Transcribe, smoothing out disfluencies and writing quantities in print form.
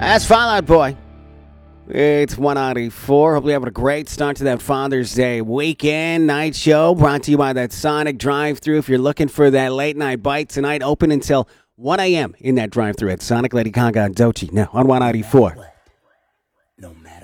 That's Fallout Boy. It's 194. Hope you're having a great start to that Father's Day weekend night show brought to you by that Sonic drive-thru. If you're looking for that late night bite tonight, open until 1 a.m. in that drive-thru at Sonic, Lady Gaga, and Doechii. Now on 194. No matter